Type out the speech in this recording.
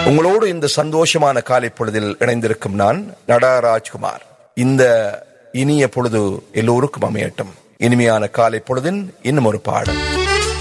உங்களோடு இந்த சந்தோஷமான காலை பொழுதில் இணைந்திருக்கும் நான் நடராஜ்குமார். இந்த இனிய பொழுது எல்லோருக்கும் அமையட்டும். இனிமையான காலை பொழுதின் இன்னும் ஒரு பாடல்.